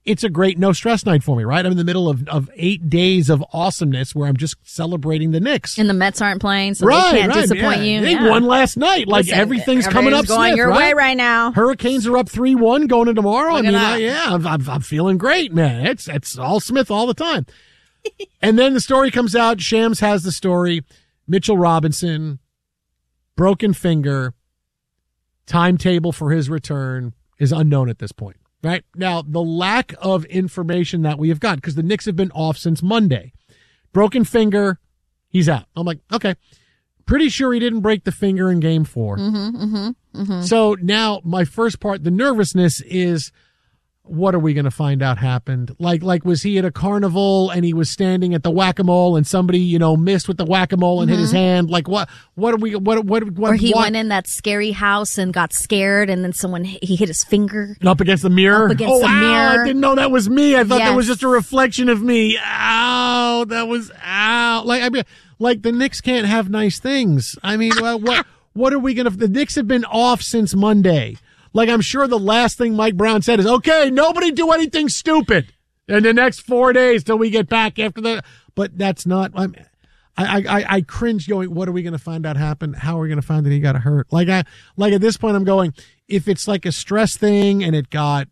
it's a great no stress night for me, right? I'm in the middle of 8 days of awesomeness where I'm just celebrating the Knicks. And the Mets aren't playing, so they can't disappoint you. They won last night. Like, listen, everything's coming up going Smith, your right? way right now. Hurricanes are up 3-1 going into tomorrow. Look I'm feeling great, man. It's all Smith all the time. And then the story comes out. Shams has the story. Mitchell Robinson, broken finger, timetable for his return is unknown at this point. Right now, the lack of information that we have got, because the Knicks have been off since Monday. Broken finger, he's out. I'm like, okay. Pretty sure he didn't break the finger in game 4. So now my first part, the nervousness is, what are we going to find out happened? Like, was he at a carnival and he was standing at the whack-a-mole and somebody, missed with the whack-a-mole and hit his hand? Like, what are we, what, or he went in that scary house and got scared and then he hit his finger. Up against the mirror? Mirror. I didn't know that was me. I thought that was just a reflection of me. Ow, that was, ow. Like the Knicks can't have nice things. I mean, what are we going to, the Knicks have been off since Monday. Like, I'm sure the last thing Mike Brown said is, okay, nobody do anything stupid in the next 4 days till we get back after the, but that's not, I cringe going, what are we going to find out happened? How are we going to find that he got hurt? Like at this point, I'm going, if it's like a stress thing and it got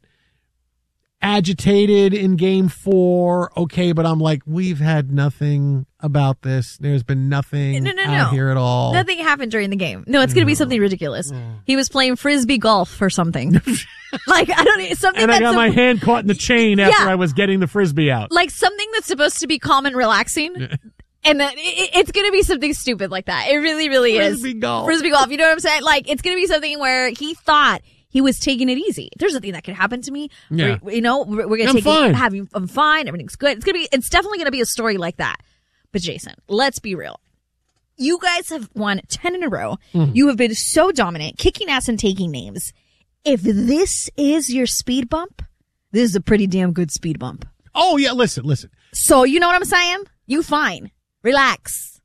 agitated in game 4, okay, but I'm like, we've had nothing about this. There's been nothing out here at all. Nothing happened during the game. No, it's going to be something ridiculous. He was playing frisbee golf or something. Like, I don't know, something. And I got my hand caught in the chain after I was getting the frisbee out. Like something that's supposed to be calm and relaxing. And then it's going to be something stupid like that. It really, really is. Frisbee golf. Frisbee golf. You know what I'm saying? Like, it's going to be something where he thought he was taking it easy. There's nothing that could happen to me. Yeah. We're going to take it. I'm fine. Everything's good. It's definitely going to be a story like that. But Jason, let's be real. You guys have won 10 in a row. You have been so dominant, kicking ass and taking names. If this is your speed bump, this is a pretty damn good speed bump. Oh, yeah. Listen. So you know what I'm saying? You fine. Relax.